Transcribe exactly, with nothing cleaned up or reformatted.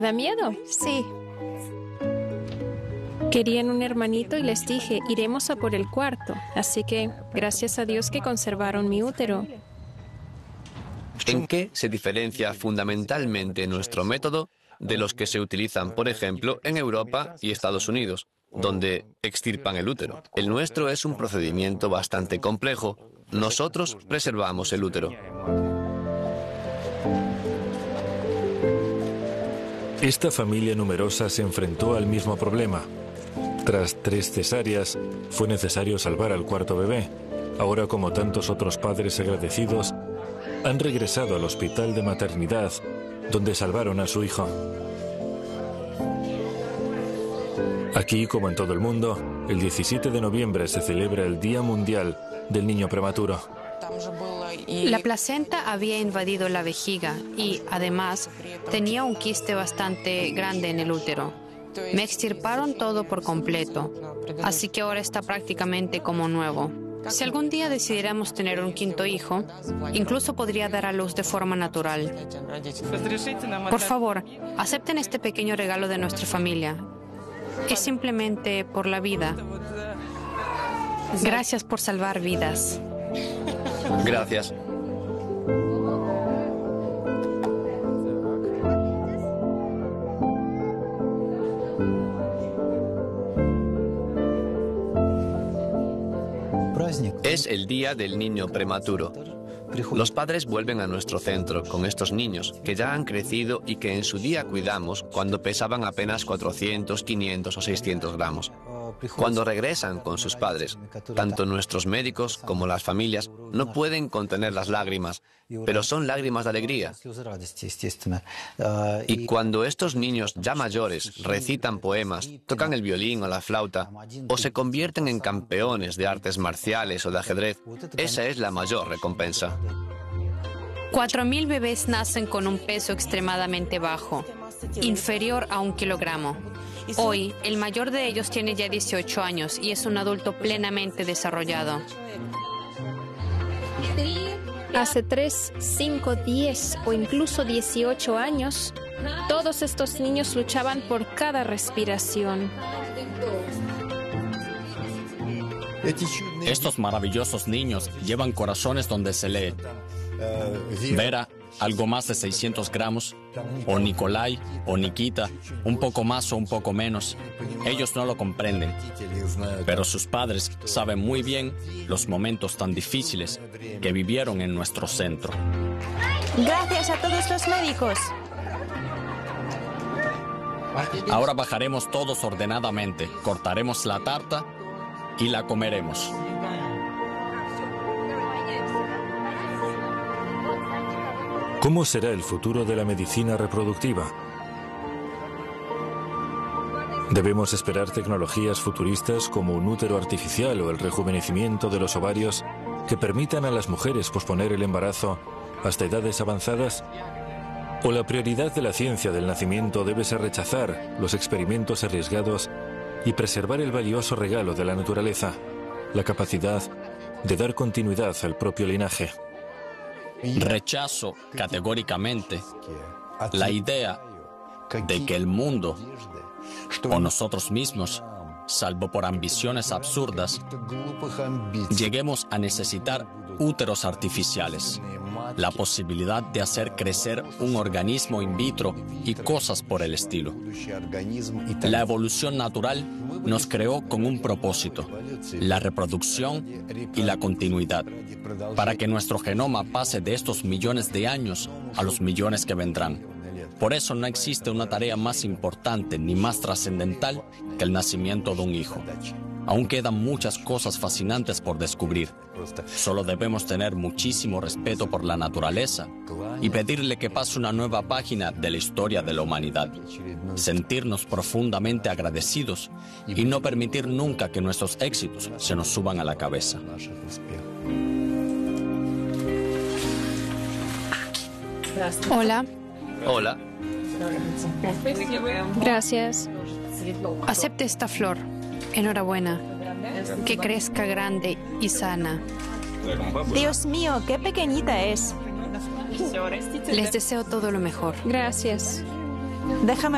¿Da miedo? Sí. Querían un hermanito y les dije, iremos a por el cuarto. Así que, gracias a Dios que conservaron mi útero. ¿En qué se diferencia fundamentalmente nuestro método de los que se utilizan, por ejemplo, en Europa y Estados Unidos, donde extirpan el útero? El nuestro es un procedimiento bastante complejo. Nosotros preservamos el útero. Esta familia numerosa se enfrentó al mismo problema. Tras tres cesáreas, fue necesario salvar al cuarto bebé. Ahora, como tantos otros padres agradecidos, han regresado al hospital de maternidad, donde salvaron a su hijo. Aquí, como en todo el mundo, el diecisiete de noviembre se celebra el Día Mundial del Niño Prematuro. La placenta había invadido la vejiga y, además, tenía un quiste bastante grande en el útero. Me extirparon todo por completo, así que ahora está prácticamente como nuevo. Si algún día decidiéramos tener un quinto hijo, incluso podría dar a luz de forma natural. Por favor, acepten este pequeño regalo de nuestra familia. Es simplemente por la vida. Gracias por salvar vidas. Gracias. Es el Día del Niño Prematuro. Los padres vuelven a nuestro centro con estos niños que ya han crecido y que en su día cuidamos cuando pesaban apenas cuatrocientos, quinientos o seiscientos gramos. Cuando regresan con sus padres, tanto nuestros médicos como las familias no pueden contener las lágrimas, pero son lágrimas de alegría. Y cuando estos niños ya mayores recitan poemas, tocan el violín o la flauta, o se convierten en campeones de artes marciales o de ajedrez, esa es la mayor recompensa. Cuatro mil bebés nacen con un peso extremadamente bajo, inferior a un kilogramo. Hoy, el mayor de ellos tiene ya dieciocho años y es un adulto plenamente desarrollado. Hace tres, cinco, diez o incluso dieciocho años, todos estos niños luchaban por cada respiración. Estos maravillosos niños llevan corazones donde se lee Vera, algo más de seiscientos gramos, o Nikolai, o Nikita, un poco más o un poco menos. Ellos no lo comprenden, pero sus padres saben muy bien los momentos tan difíciles que vivieron en nuestro centro. Gracias a todos los médicos. Ahora bajaremos todos ordenadamente, cortaremos la tarta y la comeremos. ¿Cómo será el futuro de la medicina reproductiva? ¿Debemos esperar tecnologías futuristas como un útero artificial o el rejuvenecimiento de los ovarios que permitan a las mujeres posponer el embarazo hasta edades avanzadas? ¿O la prioridad de la ciencia del nacimiento debe ser rechazar los experimentos arriesgados y preservar el valioso regalo de la naturaleza, la capacidad de dar continuidad al propio linaje? Rechazo categóricamente la idea de que el mundo o nosotros mismos, salvo por ambiciones absurdas, lleguemos a necesitar úteros artificiales, la posibilidad de hacer crecer un organismo in vitro y cosas por el estilo. La evolución natural nos creó con un propósito, la reproducción y la continuidad, para que nuestro genoma pase de estos millones de años a los millones que vendrán. Por eso no existe una tarea más importante ni más trascendental que el nacimiento de un hijo. Aún quedan muchas cosas fascinantes por descubrir. Solo debemos tener muchísimo respeto por la naturaleza y pedirle que pase una nueva página de la historia de la humanidad. Sentirnos profundamente agradecidos y no permitir nunca que nuestros éxitos se nos suban a la cabeza. Hola. Hola. Gracias. Acepte esta flor. Enhorabuena. Que crezca grande y sana. Dios mío, qué pequeñita es. Les deseo todo lo mejor. Gracias. Déjame